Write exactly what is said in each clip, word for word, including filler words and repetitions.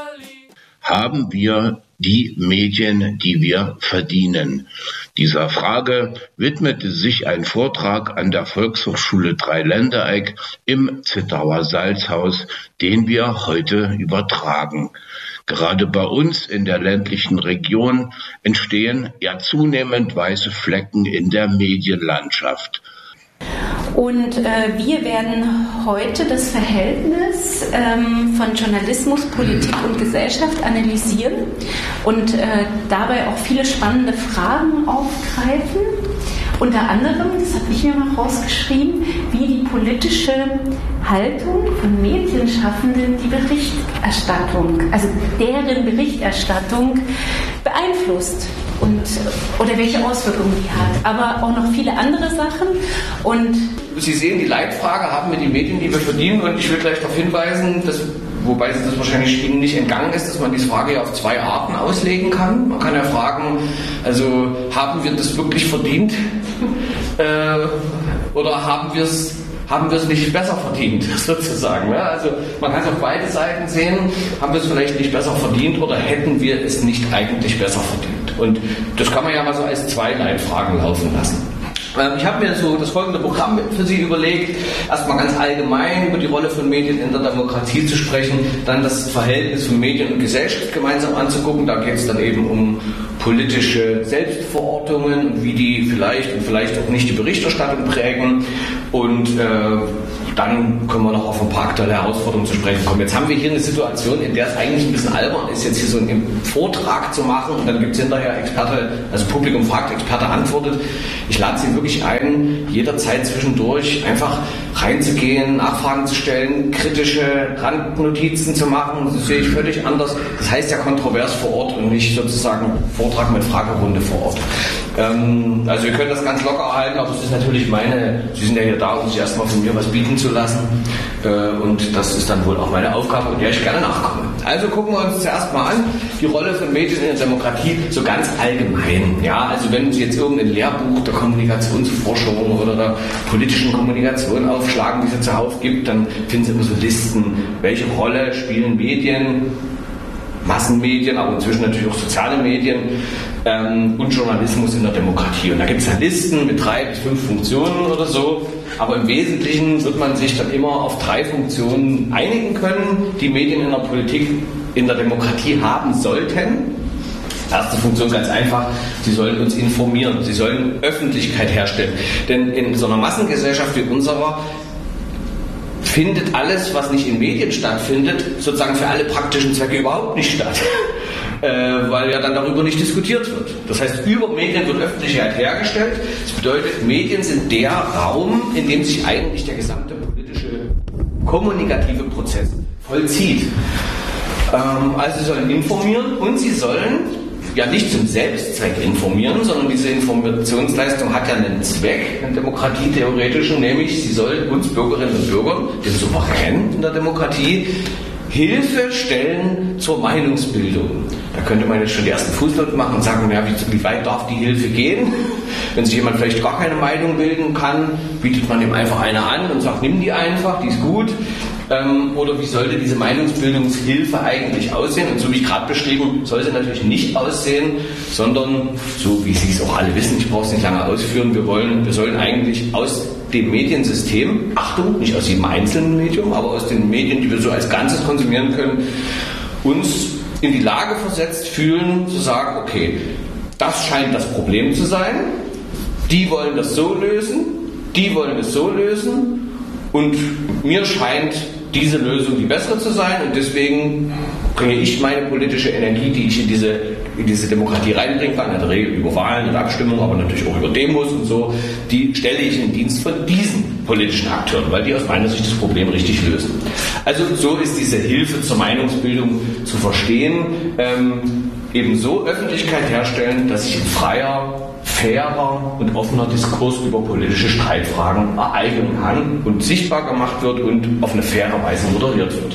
Haben wir die Medien, die wir verdienen? Dieser Frage widmete sich ein Vortrag an der Volkshochschule Dreiländereck im Zittauer Salzhaus, den wir heute übertragen. Gerade bei uns in der ländlichen Region entstehen ja zunehmend weiße Flecken in der Medienlandschaft. Und äh, wir werden heute das Verhältnis ähm, von Journalismus, Politik und Gesellschaft analysieren und äh, dabei auch viele spannende Fragen aufgreifen. Unter anderem, das habe ich mir mal rausgeschrieben, wie die politische Haltung von Medienschaffenden die Berichterstattung, also deren Berichterstattung beeinflusst und oder welche Auswirkungen die hat, aber auch noch viele andere Sachen. Und Sie sehen, die Leitfrage, haben wir die Medien, die wir verdienen, und ich will gleich darauf hinweisen, dass, wobei das wahrscheinlich Ihnen nicht entgangen ist, dass man diese Frage ja auf zwei Arten auslegen kann. Man kann ja fragen, also haben wir das wirklich verdient äh, oder haben wir es haben wir es nicht besser verdient, sozusagen. Ne? Also man kann es auf beide Seiten sehen, haben wir es vielleicht nicht besser verdient oder hätten wir es nicht eigentlich besser verdient. Und das kann man ja mal so als zwei Leitfragen laufen lassen. Ich habe mir so das folgende Programm für Sie überlegt. Erstmal ganz allgemein über die Rolle von Medien in der Demokratie zu sprechen, dann das Verhältnis von Medien und Gesellschaft gemeinsam anzugucken. Da geht es dann eben um politische Selbstverortungen und wie die vielleicht und vielleicht auch nicht die Berichterstattung prägen. Und äh, dann können wir noch auf ein paar aktuelle Herausforderungen zu sprechen kommen. Jetzt haben wir hier eine Situation, in der es eigentlich ein bisschen albern ist, jetzt hier so einen Vortrag zu machen und dann gibt es hinterher Experte, also Publikum fragt, Experte antwortet. Ich lade Sie wirklich ein, jederzeit zwischendurch einfach reinzugehen, Nachfragen zu stellen, kritische Randnotizen zu machen. Das sehe ich völlig anders. Das heißt ja kontrovers vor Ort und nicht sozusagen Vortrag mit Fragerunde vor Ort. Ähm, also wir können das ganz locker halten, aber es ist natürlich meine, Sie sind ja hier da, um sich erstmal von mir was bieten zu lassen. Äh, und das ist dann wohl auch meine Aufgabe, und der ich gerne nachkomme. Also gucken wir uns zuerst mal an, die Rolle von Medien in der Demokratie so ganz allgemein. Ja, also wenn Sie jetzt irgendein Lehrbuch der Kommunikationsforschung oder der politischen Kommunikation aufschlagen, die es zuhauf gibt, dann finden Sie immer so Listen, welche Rolle spielen Medien, Massenmedien, aber inzwischen natürlich auch soziale Medien ähm, und Journalismus in der Demokratie. Und da gibt es dann Listen mit drei bis fünf Funktionen oder so, aber im Wesentlichen wird man sich dann immer auf drei Funktionen einigen können, die Medien in der Politik, in der Demokratie haben sollten. Erste Funktion ganz einfach, sie sollen uns informieren, sie sollen Öffentlichkeit herstellen. Denn in so einer Massengesellschaft wie unserer findet alles, was nicht in Medien stattfindet, sozusagen für alle praktischen Zwecke überhaupt nicht statt. Äh, weil ja dann darüber nicht diskutiert wird. Das heißt, über Medien wird Öffentlichkeit hergestellt. Das bedeutet, Medien sind der Raum, in dem sich eigentlich der gesamte politische, kommunikative Prozess vollzieht. Ähm, also sie sollen informieren und sie sollen ja nicht zum Selbstzweck informieren, sondern diese Informationsleistung hat ja einen Zweck, einen demokratietheoretischen, nämlich sie soll uns Bürgerinnen und Bürgern, den Souverän in der Demokratie, Hilfe stellen zur Meinungsbildung. Da könnte man jetzt schon die ersten Fußnoten machen und sagen, ja, wie, wie weit darf die Hilfe gehen? Wenn sich jemand vielleicht gar keine Meinung bilden kann, bietet man ihm einfach eine an und sagt, nimm die einfach, die ist gut. Ähm, oder wie sollte diese Meinungsbildungshilfe eigentlich aussehen? Und so wie ich gerade beschrieben, soll sie natürlich nicht aussehen, sondern, so wie Sie es auch alle wissen, ich brauche es nicht lange ausführen, wir wollen, wir sollen eigentlich aus dem Mediensystem, Achtung, nicht aus jedem einzelnen Medium, aber aus den Medien, die wir so als Ganzes konsumieren können, uns in die Lage versetzt fühlen, zu sagen, okay, das scheint das Problem zu sein, die wollen das so lösen, die wollen es so lösen und mir scheint diese Lösung die bessere zu sein und deswegen bringe ich meine politische Energie, die ich in diese, in diese Demokratie reinbringen kann, in der Regel über Wahlen und Abstimmungen, aber natürlich auch über Demos und so, die stelle ich in den Dienst von diesen politischen Akteuren, weil die aus meiner Sicht das Problem richtig lösen. Also so ist diese Hilfe zur Meinungsbildung zu verstehen, ähm, eben so Öffentlichkeit herstellen, dass sich in freier, fairer und offener Diskurs über politische Streitfragen ereignen kann und sichtbar gemacht wird und auf eine faire Weise moderiert wird.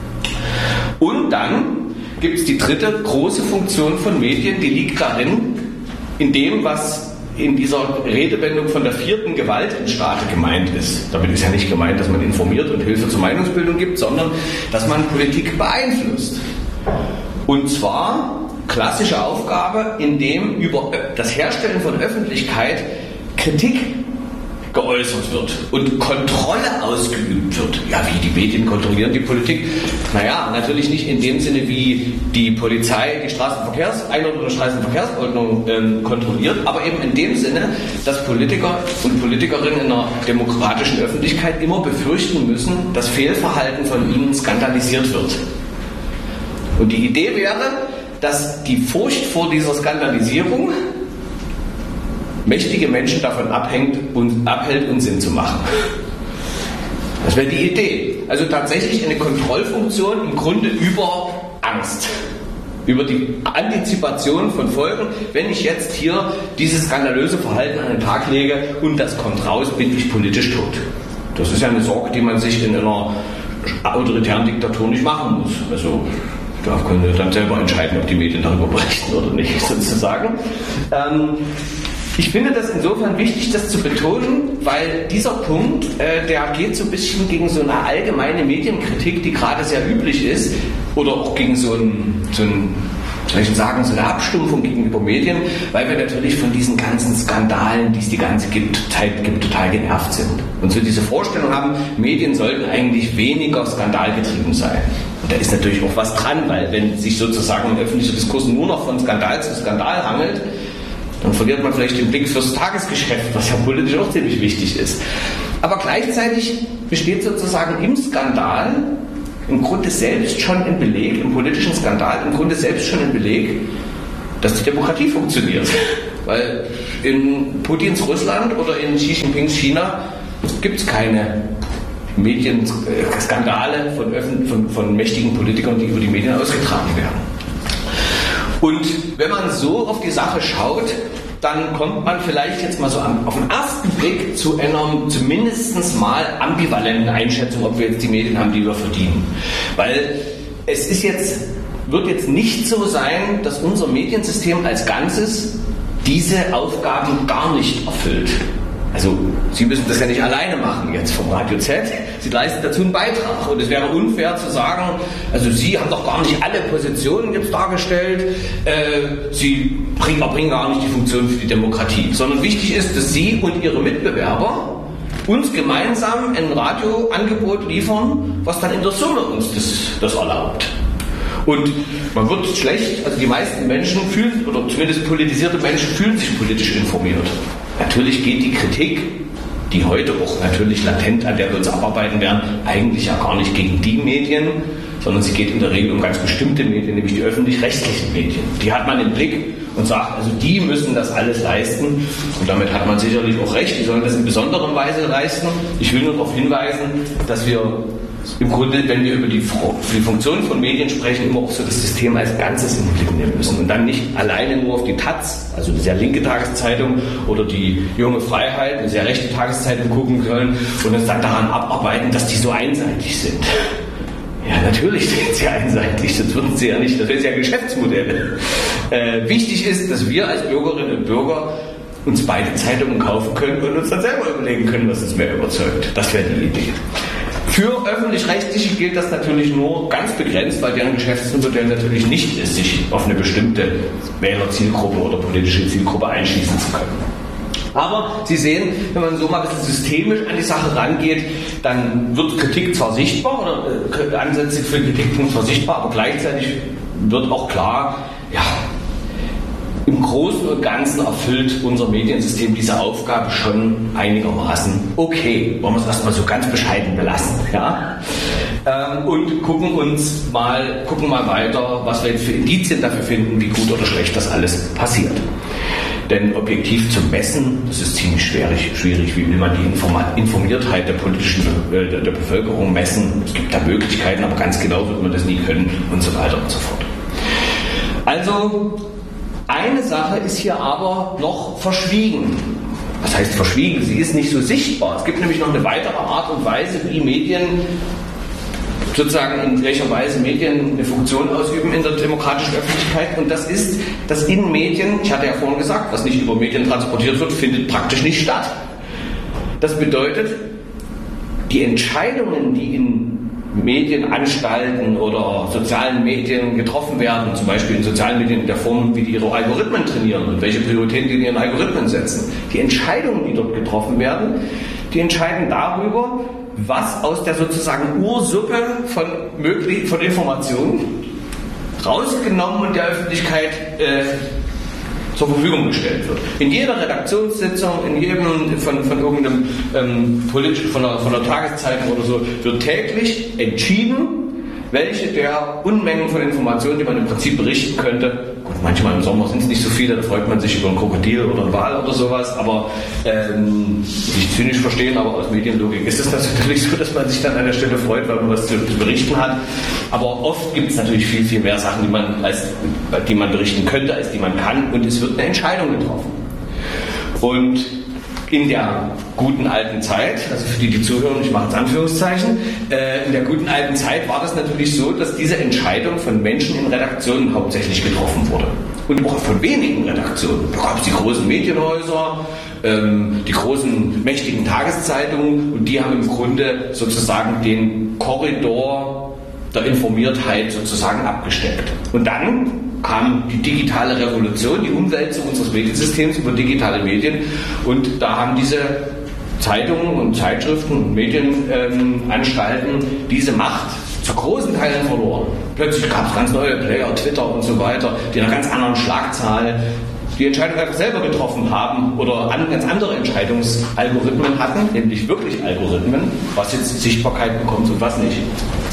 Und dann gibt es die dritte große Funktion von Medien, die liegt darin, in dem, was in dieser Redewendung von der vierten Gewalt im Staate gemeint ist. Damit ist ja nicht gemeint, dass man informiert und Hilfe zur Meinungsbildung gibt, sondern dass man Politik beeinflusst. Und zwar klassische Aufgabe, in dem über das Herstellen von Öffentlichkeit Kritik geäußert wird und Kontrolle ausgeübt wird. Ja, wie die Medien kontrollieren die Politik? Naja, natürlich nicht in dem Sinne, wie die Polizei die Straßenverkehrseinordnung oder Straßenverkehrsordnung ähm, kontrolliert, aber eben in dem Sinne, dass Politiker und Politikerinnen in einer demokratischen Öffentlichkeit immer befürchten müssen, dass Fehlverhalten von ihnen skandalisiert wird. Und die Idee wäre, dass die Furcht vor dieser Skandalisierung mächtige Menschen davon abhängt und abhält, Unsinn zu machen. Das wäre die Idee. Also tatsächlich eine Kontrollfunktion im Grunde über Angst. Über die Antizipation von Folgen. Wenn ich jetzt hier dieses skandalöse Verhalten an den Tag lege und das kommt raus, bin ich politisch tot. Das ist ja eine Sorge, die man sich in einer autoritären Diktatur nicht machen muss. Also da können wir dann selber entscheiden, ob die Medien darüber berichten oder nicht, sozusagen. Ähm, Ich finde das insofern wichtig, das zu betonen, weil dieser Punkt, äh, der geht so ein bisschen gegen so eine allgemeine Medienkritik, die gerade sehr üblich ist, oder auch gegen so ein, so ein soll ich sagen, so eine Abstumpfung gegenüber Medien, weil wir natürlich von diesen ganzen Skandalen, die es die ganze gibt, Zeit gibt, total genervt sind. Und so diese Vorstellung haben, Medien sollten eigentlich weniger skandalgetrieben sein. Und da ist natürlich auch was dran, weil wenn sich sozusagen ein öffentlicher Diskurs nur noch von Skandal zu Skandal hangelt, dann verliert man vielleicht den Blick fürs Tagesgeschäft, was ja politisch auch ziemlich wichtig ist. Aber gleichzeitig besteht sozusagen im Skandal im Grunde selbst schon ein Beleg, im politischen Skandal im Grunde selbst schon ein Beleg, dass die Demokratie funktioniert. Weil in Putins Russland oder in Xi Jinpings China gibt es keine Medienskandale von, von, von mächtigen Politikern, die über die Medien ausgetragen werden. Und wenn man so auf die Sache schaut, dann kommt man vielleicht jetzt mal so auf den ersten Blick zu einer zumindest mal ambivalenten Einschätzung, ob wir jetzt die Medien haben, die wir verdienen. Weil es ist jetzt, wird jetzt nicht so sein, dass unser Mediensystem als Ganzes diese Aufgaben gar nicht erfüllt. Also Sie müssen das ja nicht alleine machen jetzt vom Radio Z. Sie leisten dazu einen Beitrag. Und es wäre unfair zu sagen, also Sie haben doch gar nicht alle Positionen jetzt dargestellt. Äh, Sie bringen, erbringen gar nicht die Funktion für die Demokratie. Sondern wichtig ist, dass Sie und Ihre Mitbewerber uns gemeinsam ein Radioangebot liefern, was dann in der Summe uns das, das erlaubt. Und man wird schlecht, also die meisten Menschen fühlen, oder zumindest politisierte Menschen fühlen sich politisch informiert. Natürlich geht die Kritik, die heute auch natürlich latent, an der wir uns abarbeiten werden, eigentlich ja gar nicht gegen die Medien, sondern sie geht in der Regel um ganz bestimmte Medien, nämlich die öffentlich-rechtlichen Medien. Die hat man im Blick und sagt, also die müssen das alles leisten. Und damit hat man sicherlich auch recht, die sollen das in besonderer Weise leisten. Ich will nur darauf hinweisen, dass wir im Grunde, wenn wir über die, die Funktion von Medien sprechen, immer auch so das System als Ganzes in den Blick nehmen müssen und dann nicht alleine nur auf die Taz, also eine sehr linke Tageszeitung oder die Junge Freiheit, eine sehr rechte Tageszeitung gucken können und uns dann daran abarbeiten, dass die so einseitig sind. Ja, natürlich sind sie einseitig, das würden sie ja nicht, das wäre ja Geschäftsmodelle. Äh, wichtig ist, dass wir als Bürgerinnen und Bürger uns beide Zeitungen kaufen können und uns dann selber überlegen können, was uns mehr überzeugt. Das wäre die Idee. Für Öffentlich-Rechtliche gilt das natürlich nur ganz begrenzt, weil deren Geschäftsmodell natürlich nicht ist, sich auf eine bestimmte Wählerzielgruppe oder politische Zielgruppe einschließen zu können. Aber Sie sehen, wenn man so mal ein bisschen systemisch an die Sache rangeht, dann wird Kritik zwar sichtbar oder äh, Ansätze für Kritikpunkt zwar sichtbar, aber gleichzeitig wird auch klar, ja, im Großen und Ganzen erfüllt unser Mediensystem diese Aufgabe schon einigermaßen okay. Wollen wir es erstmal so ganz bescheiden belassen. Ja? Ähm, und gucken uns mal, gucken mal weiter, was wir jetzt für Indizien dafür finden, wie gut oder schlecht das alles passiert. Denn objektiv zu messen, das ist ziemlich schwierig. schwierig. Wie will man die Informa- Informiertheit der politischen Be- der, der Bevölkerung messen? Es gibt da Möglichkeiten, aber ganz genau wird man das nie können und so weiter und so fort. Also, eine Sache ist hier aber noch verschwiegen. Was heißt verschwiegen? Sie ist nicht so sichtbar. Es gibt nämlich noch eine weitere Art und Weise, wie Medien, sozusagen in welcher Weise Medien eine Funktion ausüben in der demokratischen Öffentlichkeit. Und das ist, dass in Medien, ich hatte ja vorhin gesagt, was nicht über Medien transportiert wird, findet praktisch nicht statt. Das bedeutet, die Entscheidungen, die in Medienanstalten oder sozialen Medien getroffen werden, zum Beispiel in sozialen Medien in der Form, wie die ihre Algorithmen trainieren und welche Prioritäten die in ihren Algorithmen setzen. Die Entscheidungen, die dort getroffen werden, die entscheiden darüber, was aus der sozusagen Ursuppe von, möglich, von Informationen rausgenommen und der Öffentlichkeit äh, zur Verfügung gestellt wird. In jeder Redaktionssitzung, in jedem von, von irgendeinem ähm, politisch, von der, von der Tageszeitung oder so, wird täglich entschieden, welche der Unmengen von Informationen, die man im Prinzip berichten könnte, gut, manchmal im Sommer sind es nicht so viele, da freut man sich über einen Krokodil oder einen Wal oder sowas, aber ähm, nicht zynisch verstehen, aber aus Medienlogik ist es natürlich so, dass man sich dann an der Stelle freut, weil man was zu, zu berichten hat. Aber oft gibt es natürlich viel, viel mehr Sachen, die man, als, die man berichten könnte, als die man kann, und es wird eine Entscheidung getroffen. Und in der guten alten Zeit, also für die, die zuhören, ich mache jetzt Anführungszeichen, äh, in der guten alten Zeit war das natürlich so, dass diese Entscheidung von Menschen in Redaktionen hauptsächlich getroffen wurde. Und auch von wenigen Redaktionen. Da gab es die großen Medienhäuser, ähm, die großen, mächtigen Tageszeitungen, und die haben im Grunde sozusagen den Korridor der Informiertheit sozusagen abgesteckt. Und dann kam die digitale Revolution, die Umwälzung unseres Mediensystems über digitale Medien, und da haben diese Zeitungen und Zeitschriften und Medienanstalten ähm, diese Macht zu großen Teilen verloren. Plötzlich gab es ganz neue Player, Twitter und so weiter, die in einer ganz anderen Schlagzahl die Entscheidung einfach selber getroffen haben oder an, ganz andere Entscheidungsalgorithmen hatten, nämlich wirklich Algorithmen, was jetzt Sichtbarkeit bekommt und was nicht.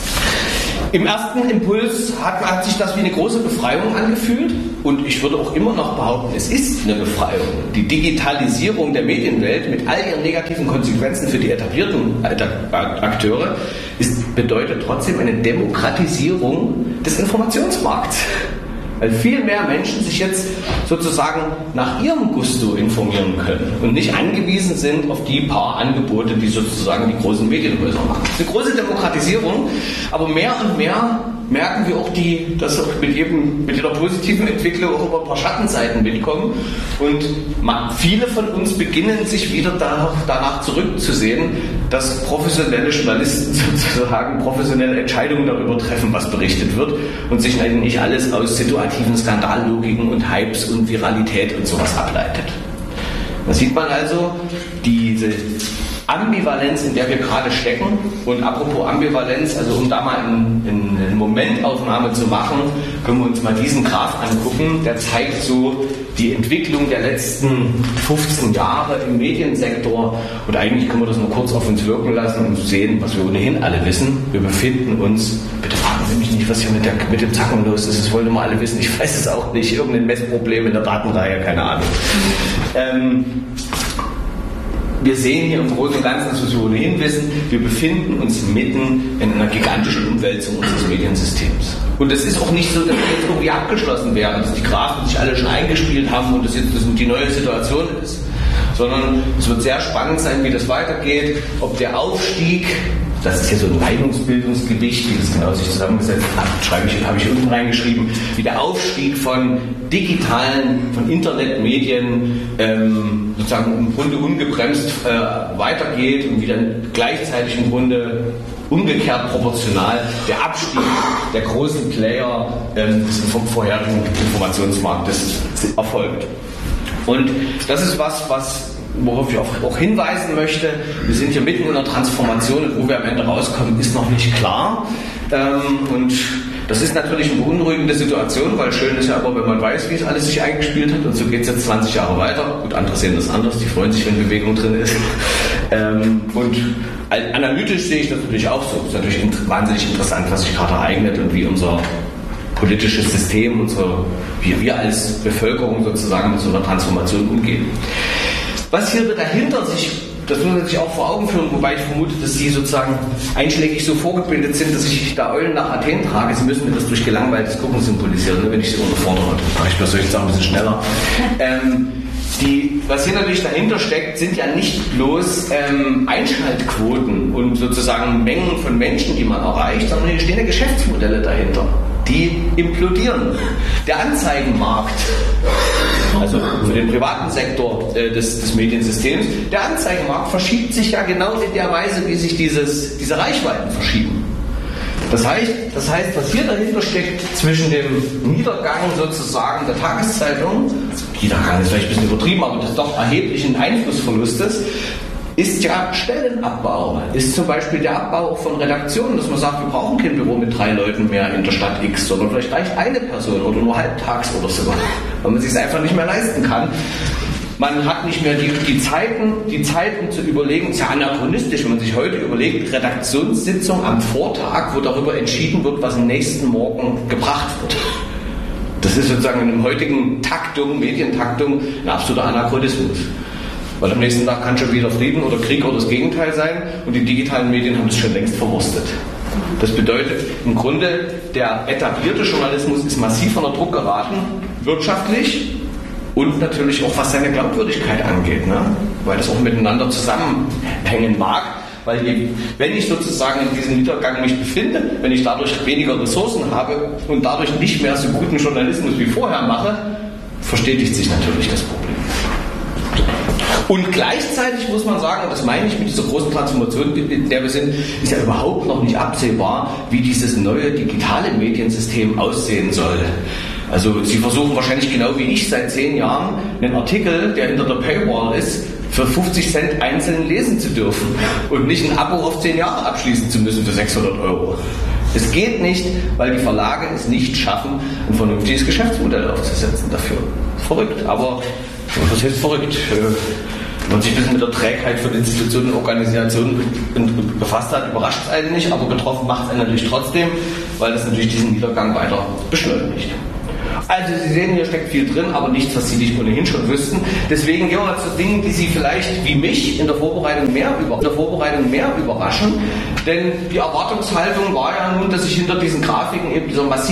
Im ersten Impuls hat, hat sich das wie eine große Befreiung angefühlt, und ich würde auch immer noch behaupten, es ist eine Befreiung. Die Digitalisierung der Medienwelt mit all ihren negativen Konsequenzen für die etablierten Akteure ist, bedeutet trotzdem eine Demokratisierung des Informationsmarkts. Weil viel mehr Menschen sich jetzt sozusagen nach ihrem Gusto informieren können und nicht angewiesen sind auf die paar Angebote, die sozusagen die großen Medienhäuser machen. Das ist eine große Demokratisierung, aber mehr und mehr merken wir auch, die, dass auch mit, jedem, mit jeder positiven Entwicklung auch immer ein paar Schattenseiten mitkommen, und viele von uns beginnen sich wieder danach, danach zurückzusehen, dass professionelle Journalisten sozusagen professionelle Entscheidungen darüber treffen, was berichtet wird, und sich nicht alles aus situativen Skandallogiken und Hypes und Viralität und sowas ableitet. Da sieht man also diese Ambivalenz, in der wir gerade stecken. Und apropos Ambivalenz, also um da mal eine Momentaufnahme zu machen, können wir uns mal diesen Graph angucken. Der zeigt so die Entwicklung der letzten fünfzehn Jahre im Mediensektor. Und eigentlich können wir das nur kurz auf uns wirken lassen und sehen, was wir ohnehin alle wissen. Wir befinden uns, bitte fragen Sie mich nicht, was hier mit, der, mit dem Zacken los ist, das wollen wir mal alle wissen. Ich weiß es auch nicht. Irgendein Messproblem in der Datenreihe, keine Ahnung. Ähm, Wir sehen hier im Großen und Ganzen, dass wir ohnehin wissen, wir befinden uns mitten in einer gigantischen Umwälzung unseres Mediensystems. Und es ist auch nicht so, dass wir jetzt irgendwie abgeschlossen werden, dass die Graphen sich alle schon eingespielt haben und das jetzt die neue Situation ist. Sondern es wird sehr spannend sein, wie das weitergeht, ob der Aufstieg, das ist hier so ein Meinungsbildungsgewicht, wie das genau sich zusammengesetzt hat, schreibe ich, habe ich unten reingeschrieben, wie der Aufstieg von digitalen, von Internetmedien ähm, sozusagen im Grunde ungebremst äh, weitergeht und wie dann gleichzeitig im Grunde umgekehrt proportional der Abstieg der großen Player ähm, vom vorherigen Informationsmarktes erfolgt. Und das ist was, was worauf ich auch hinweisen möchte. Wir sind hier mitten in einer Transformation, und wo wir am Ende rauskommen, ist noch nicht klar. Und das ist natürlich eine beunruhigende Situation, weil schön ist ja aber, wenn man weiß, wie es alles sich eingespielt hat, und so geht es jetzt zwanzig Jahre weiter. Gut, andere sehen das anders, die freuen sich, wenn Bewegung drin ist. Und analytisch sehe ich das natürlich auch so. Es ist natürlich wahnsinnig interessant, was sich gerade ereignet und wie unser politisches System, unsere, wie wir als Bevölkerung sozusagen mit so einer Transformation umgehen. Was hier dahinter sich, das muss man sich auch vor Augen führen, wobei ich vermute, dass Sie sozusagen einschlägig so vorgebildet sind, dass ich da Eulen nach Athen trage. Sie müssen mir das durch gelangweiltes Gucken symbolisieren, ne, wenn ich Sie unterfordere. Mache ich bei solchen Sachen ein bisschen schneller. Ähm, die, was hier natürlich dahinter steckt, sind ja nicht bloß ähm, Einschaltquoten und sozusagen Mengen von Menschen, die man erreicht, sondern hier stehen ja Geschäftsmodelle dahinter, die implodieren. Der Anzeigenmarkt, also für den privaten Sektor äh, des, des Mediensystems, der Anzeigenmarkt verschiebt sich ja genau in der Weise, wie sich dieses, diese Reichweiten verschieben. Das heißt, das heißt, was hier dahinter steckt, zwischen dem Niedergang sozusagen der Tageszeitung, Niedergang ist vielleicht ein bisschen übertrieben, aber das doch erheblichen Einflussverlustes, ist ja Stellenabbau, ist zum Beispiel der Abbau von Redaktionen, dass man sagt, wir brauchen kein Büro mit drei Leuten mehr in der Stadt X, sondern vielleicht reicht eine Person oder nur halbtags oder so, weil man sich es einfach nicht mehr leisten kann. Man hat nicht mehr die, die Zeiten, die Zeit, um zu überlegen, es ist ja anachronistisch, wenn man sich heute überlegt, Redaktionssitzung am Vortag, wo darüber entschieden wird, was am nächsten Morgen gebracht wird. Das ist sozusagen in der heutigen Taktung, Medientaktung, ein absoluter Anachronismus. Weil am nächsten Tag kann schon wieder Frieden oder Krieg oder das Gegenteil sein und die digitalen Medien haben es schon längst verwurstet. Das bedeutet im Grunde, der etablierte Journalismus ist massiv unter Druck geraten, wirtschaftlich und natürlich auch was seine Glaubwürdigkeit angeht, ne? Weil das auch miteinander zusammenhängen mag. Weil wenn ich sozusagen in diesem Niedergang mich befinde, wenn ich dadurch weniger Ressourcen habe und dadurch nicht mehr so guten Journalismus wie vorher mache, verstetigt sich natürlich das Problem. Und gleichzeitig muss man sagen, und das meine ich mit dieser großen Transformation, in der wir sind, ist ja überhaupt noch nicht absehbar, wie dieses neue digitale Mediensystem aussehen soll. Also Sie versuchen wahrscheinlich genau wie ich seit zehn Jahren einen Artikel, der hinter der Paywall ist, für fünfzig Cent einzeln lesen zu dürfen und nicht ein Abo auf zehn Jahre abschließen zu müssen für sechshundert Euro. Es geht nicht, weil die Verlage es nicht schaffen, ein vernünftiges Geschäftsmodell aufzusetzen dafür. Verrückt, aber was heißt verrückt? Wenn man sich ein bisschen mit der Trägheit von Institutionen und Organisationen befasst hat, überrascht es einen nicht, aber betroffen macht es einen natürlich trotzdem, weil das natürlich diesen Niedergang weiter beschleunigt. Also Sie sehen, hier steckt viel drin, aber nichts, was Sie nicht ohnehin schon wüssten. Deswegen gehen wir zu Dingen, die Sie vielleicht wie mich in der Vorbereitung mehr, über, in der Vorbereitung mehr überraschen. Denn die Erwartungshaltung war ja nun, dass sich hinter diesen Grafiken eben dieser massive